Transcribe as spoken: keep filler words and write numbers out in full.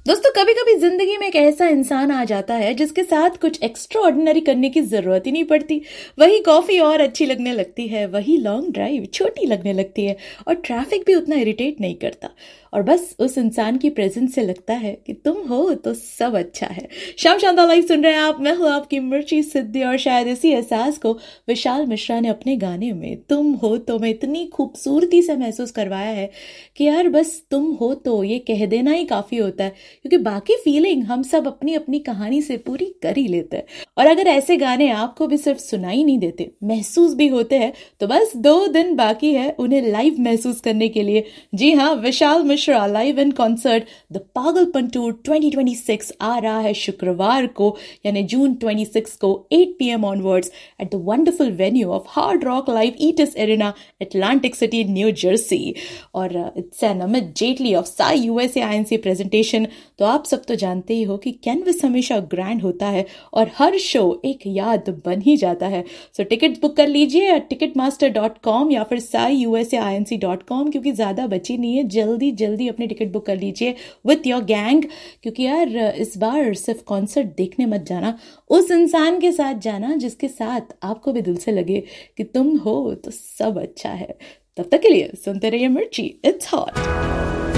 दोस्तों, कभी कभी जिंदगी में एक ऐसा इंसान आ जाता है जिसके साथ कुछ एक्स्ट्रा ऑर्डिनरी करने की जरूरत ही नहीं पड़ती। वही कॉफी और अच्छी लगने लगती है, वही लॉन्ग ड्राइव छोटी लगने लगती है, और ट्रैफिक भी उतना इरिटेट नहीं करता। और बस उस इंसान की प्रेजेंस से लगता है कि तुम हो तो सब अच्छा है। शाम शानदार लाइव सुन रहे हैं आप, मैं हूं आपकी मिर्ची सिद्धि, और शायद इसी एहसास को विशाल मिश्रा ने अपने गाने में तुम हो तो में इतनी खूबसूरती से महसूस करवाया है कि यार बस तुम हो तो ये कह देना ही काफी होता है, क्योंकि बाकी फीलिंग हम सब अपनी अपनी कहानी से पूरी कर ही लेते हैं। और अगर ऐसे गाने आपको भी सिर्फ सुनाई नहीं देते, महसूस भी होते हैं, तो बस दो दिन बाकी है उन्हें लाइव महसूस करने के लिए। जी हाँ, Vishal Mishra live in concert the पागलपन टूर ट्वेंटी ट्वेंटी सिक्स आ रहा है शुक्रवार को, यानी जून छब्बीस को eight P M onwards at the wonderful venue of hard rock live ईटिस arena, Atlantic city, new Jersey. और it's an Amit Jaitley of Sai USA INC presentation. तो आप सब तो जानते ही हो कि कैनवस हमेशा ग्रैंड होता है और हर शो एक याद बन ही जाता है। सो टिकट बुक कर लीजिए टिकट मास्टर डॉट कॉम या फिर Sai USA I N C dot com, क्योंकि ज़्यादा बची नहीं है। जल्दी जल्दी अपनी टिकट बुक कर लीजिए विथ योर गैंग, क्योंकि यार इस बार सिर्फ कॉन्सर्ट देखने मत जाना, उस इंसान के साथ जाना जिसके साथ आपको भी दिल से लगे कि तुम हो तो सब अच्छा है। तब तक के लिए सुनते रहिए मिर्ची, इट्स हॉट।